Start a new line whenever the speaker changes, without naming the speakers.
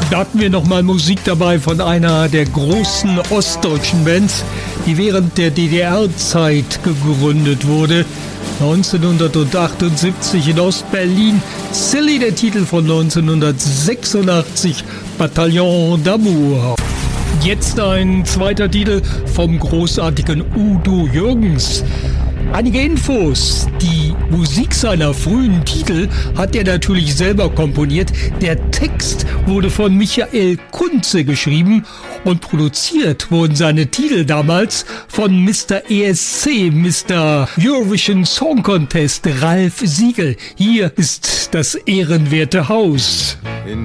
Da hatten wir nochmal Musik dabei von einer der großen ostdeutschen Bands, die während der DDR-Zeit gegründet wurde. 1978 in Ostberlin. Silly, der Titel von 1986, Bataillon d'Amour. Jetzt ein zweiter Titel vom großartigen Udo Jürgens. Einige Infos. Die Musik seiner frühen Titel hat er natürlich selber komponiert. Der Text wurde von Michael Kunze geschrieben und produziert wurden seine Titel damals von Mr. ESC, Mr. Eurovision Song Contest, Ralf Siegel. Hier ist das ehrenwerte Haus.